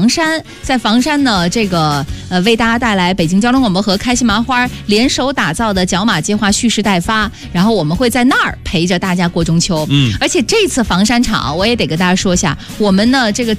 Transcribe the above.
山，在房山呢，这个为大家带来北京交通广播和开心麻花联手打造的角马计划蓄势待发，然后我们会在那儿陪着大家过中秋。而且这次房山场我也得跟大家说一下，我们呢这个